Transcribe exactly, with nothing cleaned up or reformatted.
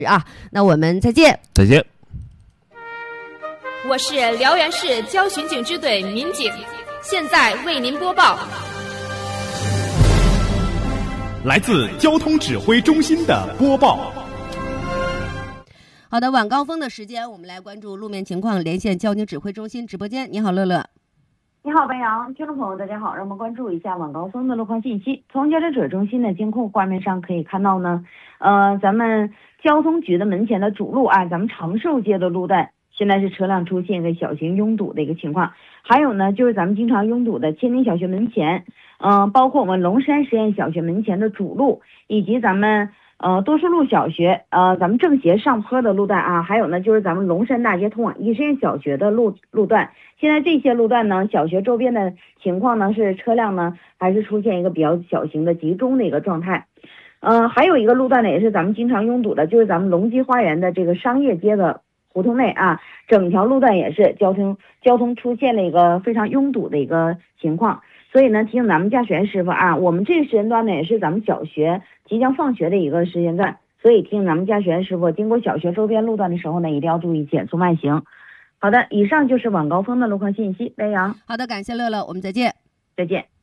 啊，那我们再见。 再见。 我是辽源市交巡警支队民警，现在为您播报。 来自交通指挥中心的播报。 好的，晚高峰的时间，我们来关注路面情况，连线交警指挥中心直播间。你好，乐乐。 你好，白杨，听众朋友，大家好，让我们关注一下晚高峰的路况信息。从交通指挥中心的监控画面上可以看到呢，呃，咱们交通局的门前的主路啊，咱们长寿街的路段，现在是车辆出现一个小型拥堵的一个情况。还有呢，就是咱们经常拥堵的千林小学门前，嗯、呃，包括我们龙山实验小学门前的主路，以及咱们呃多数路小学，呃，咱们正斜上坡的路段啊，还有呢，就是咱们龙山大街通往一实验小学的路路段。现在这些路段呢，小学周边的情况呢，是车辆呢还是出现一个比较小型的集中的一个状态。呃，还有一个路段呢，也是咱们经常拥堵的，就是咱们隆基花园的这个商业街的胡同内啊，整条路段也是交通交通出现了一个非常拥堵的一个情况。所以呢，提醒咱们驾驶员师傅啊，我们这个时间段呢，也是咱们小学即将放学的一个时间段，所以提醒咱们驾驶员师傅，经过小学周边路段的时候呢，一定要注意减速慢行。好的，以上就是晚高峰的路况信息。白杨。 好的，感谢乐乐，我们再见。 再见。